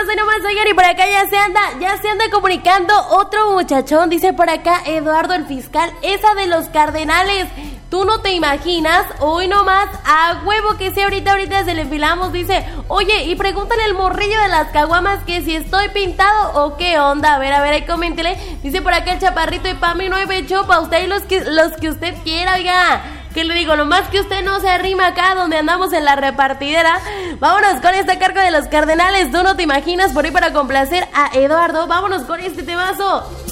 hoy nomás, oigan, y por acá ya se anda comunicando otro muchachón, dice por acá Eduardo el fiscal, esa de los Cardenales. Tú no te imaginas, hoy nomás, a huevo que sí, ahorita se le enfilamos, dice, oye, y pregúntale al morrillo de las caguamas que si estoy pintado o qué onda, a ver, ahí coméntele, dice por acá el chaparrito y pa' mí no hay pecho, pa' usted y los que usted quiera, oiga, que le digo, nomás que usted no se arrima acá donde andamos en la repartidera. Vámonos con esta carga de los Cardenales, tú no te imaginas, por ahí para complacer a Eduardo, vámonos con este temazo.